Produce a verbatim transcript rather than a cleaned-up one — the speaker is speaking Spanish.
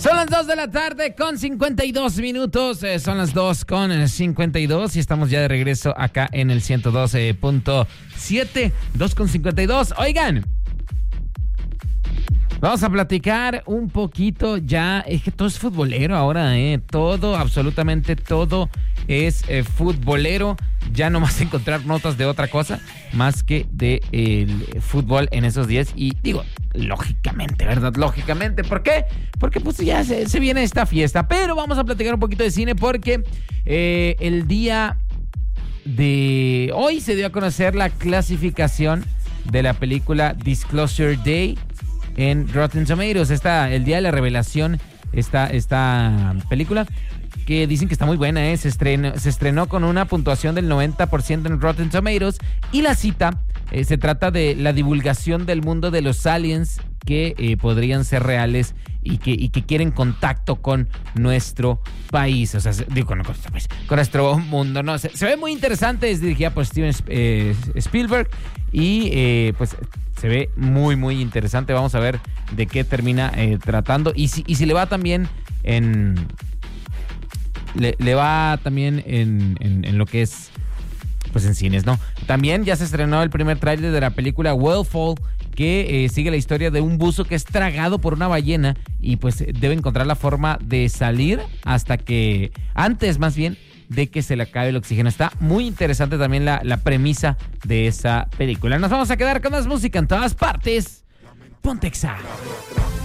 Son las dos de la tarde con cincuenta y dos minutos. Eh, son las dos con cincuenta y dos y estamos ya de regreso acá en el ciento doce punto siete. dos con cincuenta y dos. Oigan, vamos a platicar un poquito ya. Es que todo es futbolero ahora, ¿eh? Todo, absolutamente todo es eh, futbolero. Ya no vas a encontrar notas de otra cosa más que de el fútbol en esos días. Y digo, lógicamente, ¿verdad? Lógicamente. ¿Por qué? Porque pues ya se, se viene esta fiesta. Pero vamos a platicar un poquito de cine porque eh, el día de hoy se dio a conocer la clasificación de la película Disclosure Day en Rotten Tomatoes. Esta, el día de la revelación, esta, esta película que dicen que está muy buena, ¿eh? Se estrenó, se estrenó con una puntuación del noventa por ciento en Rotten Tomatoes y la cita eh, se trata de la divulgación del mundo de los aliens que eh, podrían ser reales y que, y que quieren contacto con nuestro país, o sea, digo, con nuestro país, con nuestro mundo, ¿no? Se, se ve muy interesante, es dirigida por Steven eh, Spielberg y eh, pues se ve muy, muy interesante. Vamos a ver de qué termina eh, tratando y si, y si le va también en... Le, le va también en, en, en lo que es, pues en cines, ¿no? También ya se estrenó el primer tráiler de la película Whale, que eh, sigue la historia de un buzo que es tragado por una ballena y pues debe encontrar la forma de salir hasta que, antes más bien, de que se le acabe el oxígeno. Está muy interesante también la, la premisa de esa película. Nos vamos a quedar con más música en todas partes. Ponte Exa.